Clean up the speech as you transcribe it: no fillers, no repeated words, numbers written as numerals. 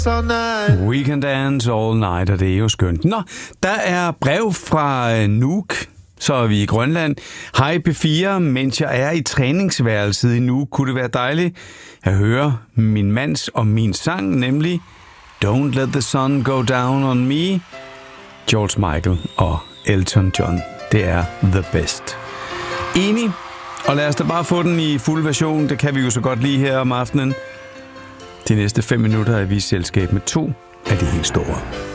We can dance all night, og det er jo skønt. Nå, der er brev fra Nuuk, så er vi i Grønland. Hej P4, mens jeg er i træningsværelset i Nuuk, kunne det være dejligt at høre min mands og min sang, nemlig Don't Let the Sun Go Down on Me, George Michael og Elton John. Det er the best. Enig, og lad os da bare få den i fuld version, det kan vi jo så godt lige her om aftenen. De næste 5 minutter er vi i selskab med 2 af de helt store.